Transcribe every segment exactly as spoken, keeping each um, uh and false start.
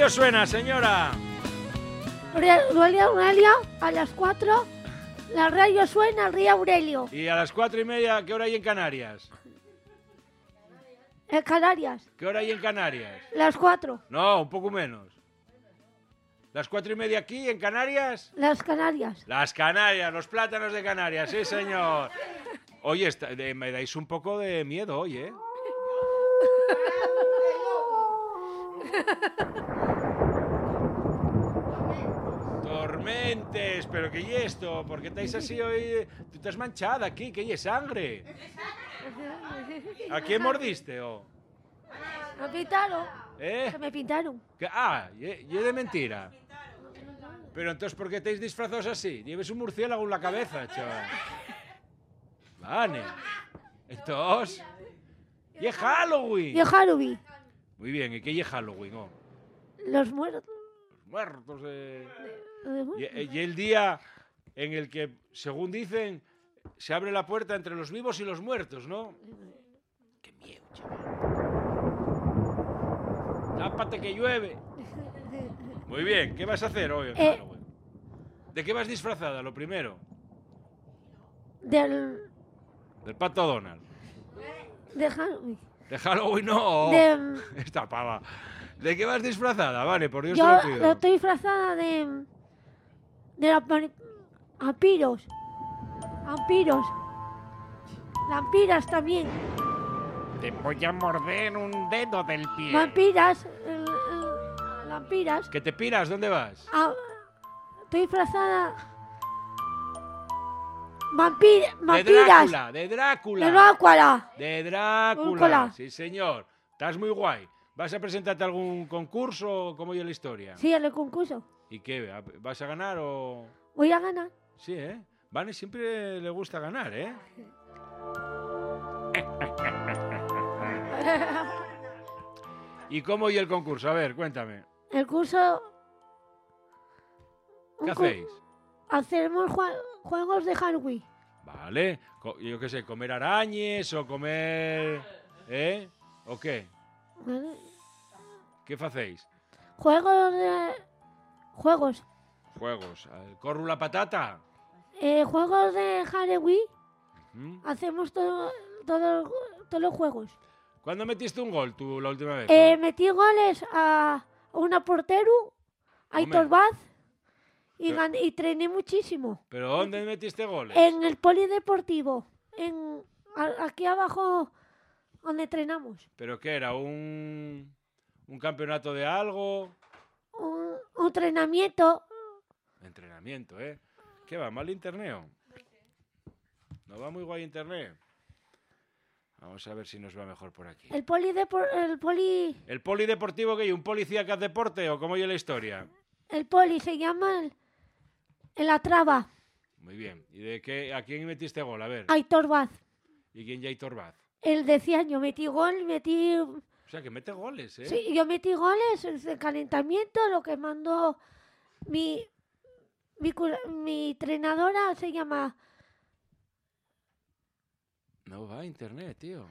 radio suena, señora? Radio Aurelio, a las cuatro, la radio suena al Río Aurelio. Y a las cuatro y media, ¿qué hora hay en Canarias? En Canarias. ¿Qué hora hay en Canarias? Las cuatro. No, un poco menos. ¿Las cuatro y media aquí, en Canarias? Las Canarias. Las Canarias, los plátanos de Canarias, sí, señor. Oye, está, de, me dais un poco de miedo hoy, ¿eh? Tormentes, pero ¿qué y esto? ¿Por qué estáis así hoy? Tú estás manchada aquí, ¿qué y es sangre? ¿A quién mordiste, o? Me pintaron. ¿Eh? Que me pintaron. ¿Qué? Ah, y, y es de mentira. Pero entonces, ¿por qué estáis disfrazados así? Lleves un murciélago en la cabeza, chaval. Vale. Entonces, ¿y es Halloween? Yo Halloween. Muy bien, ¿y qué es Halloween? Oh? Los muertos. Los muertos de... de- Y, y el día en el que, según dicen, se abre la puerta entre los vivos y los muertos, ¿no? Qué miedo, chaval. Tápate que llueve. Muy bien, ¿qué vas a hacer hoy en Eh. Halloween? ¿De qué vas disfrazada, lo primero? Del. Del Pato Donald. De Halloween. ¿De Halloween no? De- Esta pava. ¿De qué vas disfrazada? Vale, por Dios Yo te lo pido. estoy disfrazada de. De la pari- vampiros. Vampiros. Vampiras también. Te voy a morder un dedo del pie. Vampiras. eh, eh, Vampiras. ¿Que te piras? ¿Dónde vas? Ah, estoy disfrazada. Vampir, De vampiras. Drácula, de Drácula. De Drácula. De Drácula. Drácula. Sí, señor. Estás muy guay. ¿Vas a presentarte a algún concurso o cómo es la historia? Sí, en el concurso. ¿Y qué? ¿Vas a ganar o...? Voy a ganar. Sí, ¿eh? Vane siempre le gusta ganar, ¿eh? ¿Y cómo y el concurso? A ver, cuéntame. El curso. ¿Qué un cu- hacéis? Hacemos jue- juegos de Halloween. Vale. Co- Yo qué sé, comer arañes o comer... ¿Eh? ¿O qué? ¿Vale? ¿Qué hacéis? Juegos de. Juegos. Juegos. ¿El corro la patata? Eh, juegos de Halloween. ¿Mm? Hacemos todo, todo- todos los juegos. ¿Cuándo metiste un gol tú la última vez? Eh, metí goles a una portero, a Hombre. Aitor Vaz, y, Pero- gané, y trené muchísimo. ¿Pero dónde metiste goles? En el polideportivo, en, a- aquí abajo donde entrenamos. ¿Pero qué era? ¿Un, un campeonato de algo? Un, un entrenamiento. Entrenamiento, ¿eh? ¿Qué va? ¿Mal internet? ¿No va muy guay internet? Vamos a ver si nos va mejor por aquí. El polidepor, el poli, ¿El polideportivo qué hay? ¿Un policía que hace deporte o cómo oye la historia? el poli se llama el, el Atraba, Muy bien. ¿Y de qué? ¿A quién metiste gol? A ver. Aitor Vaz. ¿Y quién ya hay Torbaz? Él decía, yo metí gol, metí... O sea, que mete goles, ¿eh? Sí, yo metí goles, el calentamiento, lo que mandó mi, mi, cura- mi entrenadora se llama... No va a internet, tío.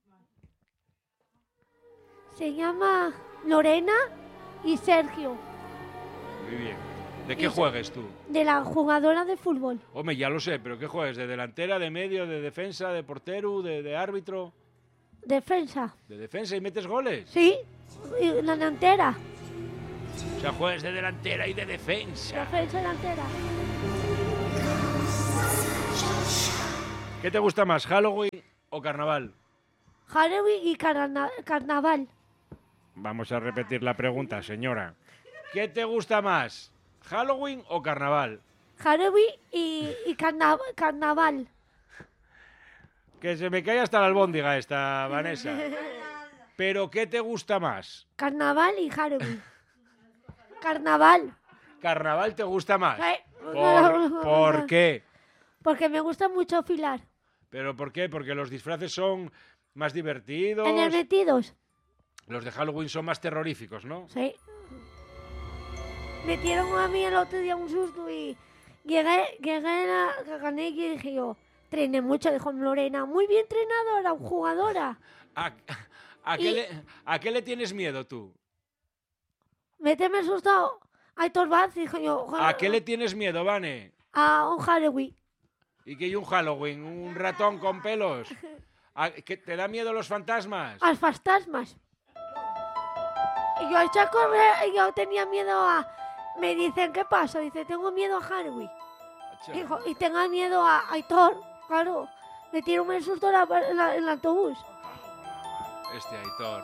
Se llama Lorena y Sergio, Muy bien. ¿De qué Eso. juegues tú? de la jugadora de fútbol. Hombre, ya lo sé, pero ¿qué juegues? ¿De delantera, de medio, de defensa, de portero, de, de árbitro? Defensa. ¿De defensa y metes goles? Sí, y la delantera. O sea, juegas de delantera y de defensa. Defensa delantera. ¿Qué te gusta más, Halloween o carnaval? Halloween y carna- carnaval. Vamos a repetir la pregunta, señora. ¿Qué te gusta más, Halloween o carnaval? Halloween y, y carna- carnaval. Que se me cae hasta la albóndiga esta, Vanessa. ¿Pero qué te gusta más? Carnaval y Halloween. Carnaval. ¿Carnaval te gusta más? Eh, ¿Por, ¿por qué? Porque me gusta mucho filar. ¿Pero por qué? Porque los disfraces son más divertidos. En el metidos. Los de Halloween son más terroríficos, ¿no? Sí. Metieron a mí el otro día un susto y llegué, llegué a la gané y dije yo, trené mucho, dijo Lorena, muy bien entrenadora, jugadora. ¿A, a qué, Y- le, a qué le tienes miedo tú? méteme susto a Aitor Vaz, dije yo. ¿A qué le tienes miedo, Vane? A un Halloween. ¿Y qué hay un Halloween? ¿Un ratón con pelos? ¿A qué, ¿Te da miedo los fantasmas? A los fantasmas. Y yo eché a correr y yo tenía miedo a... Me dicen, ¿qué pasa? Dice, tengo miedo a Halloween. Dijo, y tenga miedo a Aitor, claro. Me tiró un susto en, la, en, la, en el autobús. Este Aitor.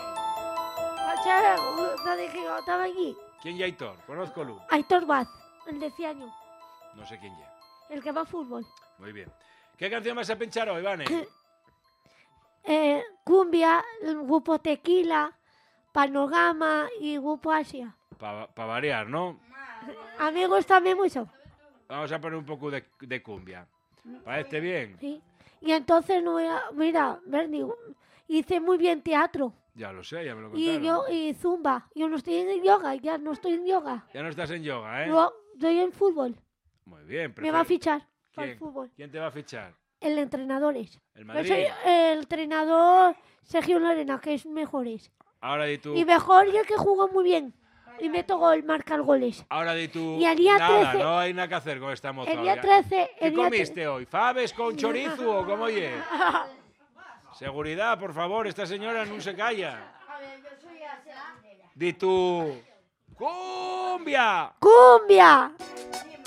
Te dije yo, estaba allí. ¿Quién es Aitor? Conozco-lo. Aitor Vaz, el de Ciaño. No sé quién es. El que va a fútbol. Muy bien. ¿Qué canción vas a pinchar hoy, Vane? eh, cumbia, el grupo Tequila, Panorama y grupo Asia. Para pa variar, ¿no? A mí me gusta mucho. Vamos a poner un poco de, de cumbia. ¿Parece bien? Sí. Y entonces, no era, mira, Bernie, hice muy bien teatro. Ya lo sé, ya me lo contaron. Y yo, y zumba. Yo no estoy en yoga, ya no estoy en yoga. Ya no estás en yoga, ¿eh? No, estoy en fútbol. Muy bien. Me va a fichar para ¿Quién? el fútbol. ¿Quién te va a fichar? El entrenador es. El Yo Madrid. soy el entrenador Sergio Lorena, que es mejores. Ahora di tú. Y mejor y el que juega muy bien. Y meto gol, marcar goles. Ahora di tú. Y el día nada, trece no hay nada que hacer con esta moza. El día hoy. trece... ¿Qué el día comiste hoy? ¿Faves con chorizo o cómo oye? Seguridad, por favor, esta señora no se calla. Di tú. ¡Cumbia! ¡Cumbia!